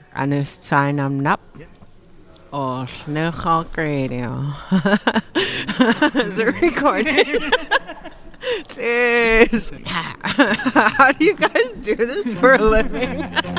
En nu sign up. Oh, New Hulk Radio. Is it recording? Jeez. How do you guys do this for a living?